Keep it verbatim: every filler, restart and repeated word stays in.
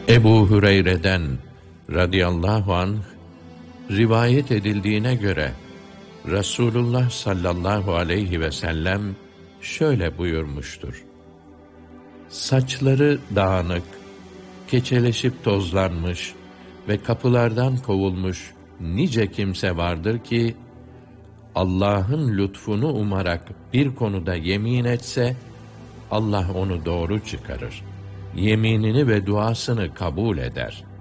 Ebu Hüreyre'den radıyallahu anh rivayet edildiğine göre Resulullah sallallahu aleyhi ve sellem şöyle buyurmuştur: Saçları dağınık, keçeleşip tozlanmış ve kapılardan kovulmuş nice kimse vardır ki, Allah'ın lütfunu umarak bir konuda yemin etse, Allah onu doğru çıkarır. Yeminini ve duasını kabul eder.